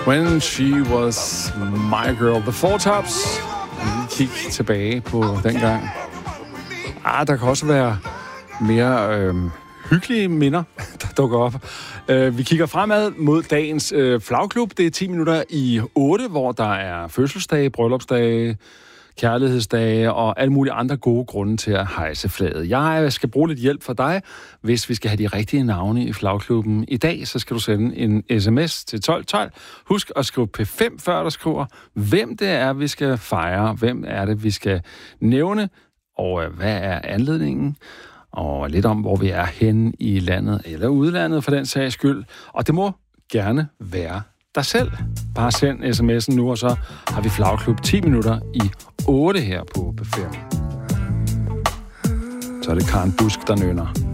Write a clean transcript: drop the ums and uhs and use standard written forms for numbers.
When She Was My Girl. The Four Tops. Vi kigger tilbage på dengang. Der kan også være mere hyggelige minder, der dukker op. Vi kigger fremad mod dagens flagklub. Det er 10 minutter i 8, hvor der er fødselsdage, bryllupsdage, kærlighedsdage og alle mulige andre gode grunde til at hejse flaget. Jeg skal bruge lidt hjælp fra dig, hvis vi skal have de rigtige navne i flagklubben. I dag så skal du sende en sms til 1212. Husk at skrive P5, før du skriver, hvem det er, vi skal fejre, hvem er det, vi skal nævne, og hvad er anledningen, og lidt om, hvor vi er henne i landet eller udlandet for den sags skyld. Og det må gerne være dig selv. Bare send sms'en nu, og så har vi flagklub 10 minutter i 8 her på P5. Så er det Karen Busk, der nynner.